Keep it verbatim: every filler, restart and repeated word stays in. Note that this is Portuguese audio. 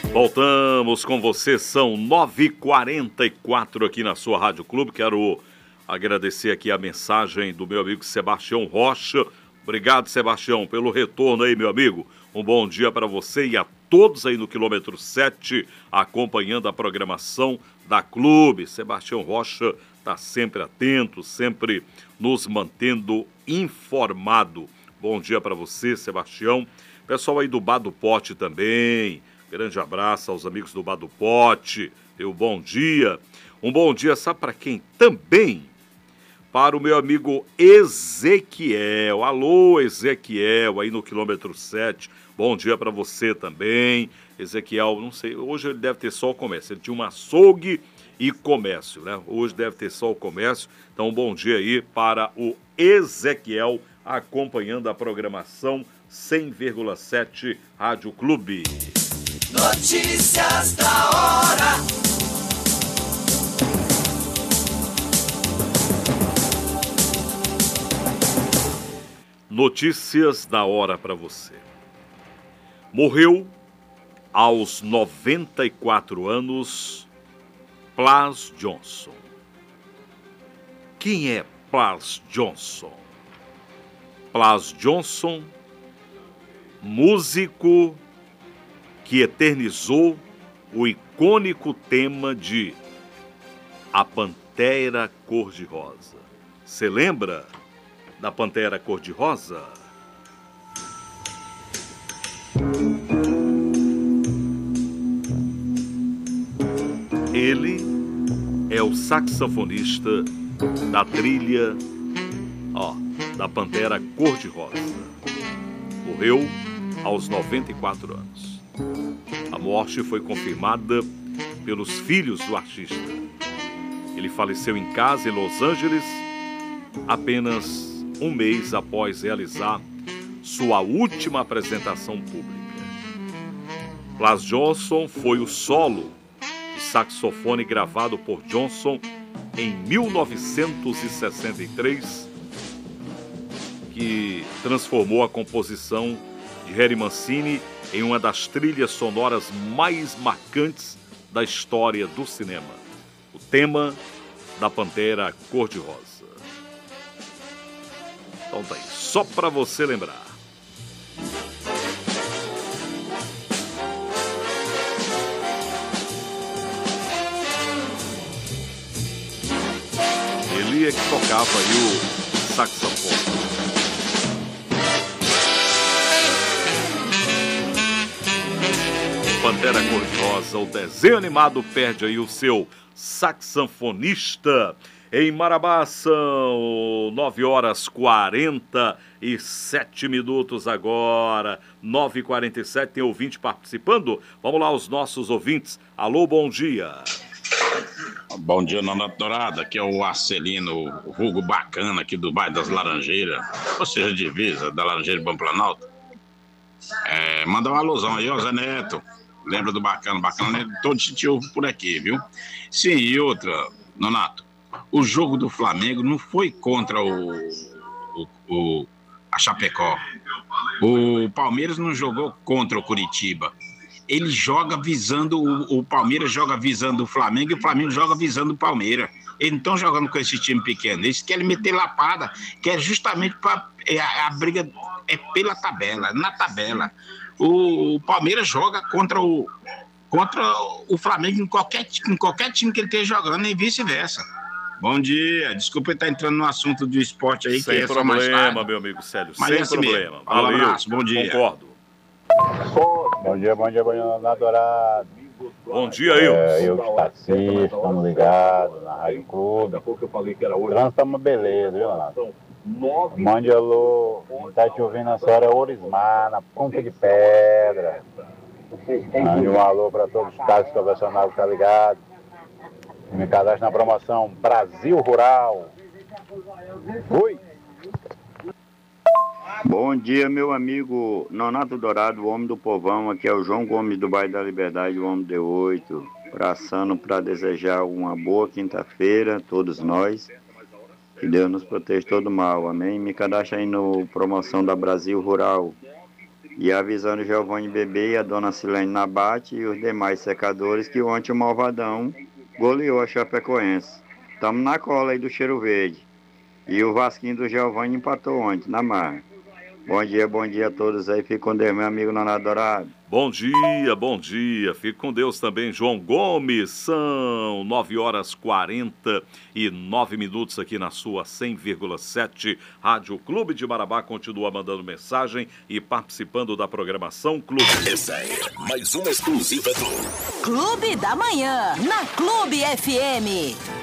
Voltamos com você, são nove e quarenta e quatro aqui na sua Rádio Clube. Quero agradecer aqui a mensagem do meu amigo Sebastião Rocha. Obrigado, Sebastião, pelo retorno aí, meu amigo. Um bom dia para você e a todos aí no quilômetro sete, acompanhando a programação da Clube. Sebastião Rocha está sempre atento, sempre nos mantendo informado. Bom dia para você, Sebastião. Pessoal aí do Bar do Pote também. Grande abraço aos amigos do Bar do Pote. Meu bom dia. Um bom dia, sabe para quem também? Para o meu amigo Ezequiel. Alô, Ezequiel, aí no quilômetro sete. Bom dia para você também. Ezequiel, não sei, hoje ele deve ter só o comércio. Ele tinha um açougue e comércio, né? Hoje deve ter só o comércio. Então, um bom dia aí para o Ezequiel, acompanhando a programação cem vírgula sete Rádio Clube. Notícias da hora. Notícias da hora para você. Morreu aos noventa e quatro anos Plas Johnson. Quem é Plas Johnson? Plas Johnson, músico que eternizou o icônico tema de A Pantera Cor-de-Rosa. Você lembra da Pantera Cor-de-Rosa? Ele é o saxofonista da trilha, ó, da Pantera Cor-de-Rosa. Morreu aos noventa e quatro anos. A morte foi confirmada pelos filhos do artista. Ele faleceu em casa em Los Angeles apenas um mês após realizar sua última apresentação pública. Plas Johnson foi o solo de saxofone gravado por Johnson em mil novecentos e sessenta e três, que transformou a composição de Harry Mancini em uma das trilhas sonoras mais marcantes da história do cinema. O tema da Pantera Cor-de-Rosa. Então tá aí, só para você lembrar. Ele é que tocava aí o saxofone. Pantera Cor-de-Rosa, o desenho animado perde aí o seu saxofonista. Em Marabá são nove horas e quarenta e sete minutos agora. nove e quarenta e sete, tem ouvinte participando? Vamos lá, os nossos ouvintes. Alô, bom dia. Bom dia, Nonato Dourado. Aqui é o Arcelino, o vulgo bacana aqui do bairro das Laranjeiras, ou seja, divisa da Laranjeira e Bom Planalto. É, manda uma alusão aí, ó, Zé Neto. Lembra do bacana? Bacana, né? Todo te ouve por aqui, viu? Sim, e outra, Nonato. O jogo do Flamengo não foi contra o, o, o a Chapecó. O Palmeiras não jogou contra o Curitiba. Ele joga visando, o, o Palmeiras joga visando o Flamengo e o Flamengo joga visando o Palmeiras. Eles não estão jogando com esse time pequeno. Eles querem meter lapada, que é justamente para é, a, a briga é pela tabela, na tabela. O, o Palmeiras joga contra o, contra o Flamengo em qualquer, em qualquer time que ele esteja jogando e vice-versa. Bom dia, desculpa estar entrando no assunto do esporte aí, sem que é problema, só mais tarde. meu amigo Célio, mas sem é assim problema. Mesmo. Valeu, um abraço, bom dia. Concordo. Bom dia, bom dia, bom dia, na Dourado. Bom dia, é, eu. Eu, taxista, estamos ligados na Rádio Clube. O trânsito tá uma beleza, viu, Renato? Mande alô, quem tá te ouvindo nessa hora é Orismar, na Ponta de Pedra. Mande um alô para todos os táxis convencionais que tá ligado. Me cadastro na promoção Brasil Rural. Fui! Bom dia, meu amigo Nonato Dourado, o homem do povão. Aqui é o João Gomes do bairro da Liberdade, o homem D oito. Traçando para desejar uma boa quinta-feira a todos nós. Que Deus nos proteja todo mal, amém? Me cadastra aí no promoção da Brasil Rural. E avisando o Giovanni Bebê e a dona Silene Nabate e os demais secadores que ontem o Malvadão goleou a Chapecoense. Estamos na cola aí do Cheiro Verde. E o Vasquinho do Giovanni empatou ontem, na marra. Bom dia, bom dia a todos aí. Fique com Deus, meu amigo Nonato Dourado. Bom dia, bom dia. Fique com Deus também, João Gomes. São nove horas e quarenta e nove minutos aqui na sua cem vírgula sete Rádio Clube de Marabá. Continua mandando mensagem e participando da programação Clube. Essa é mais uma exclusiva do Clube da Manhã, na Clube F M.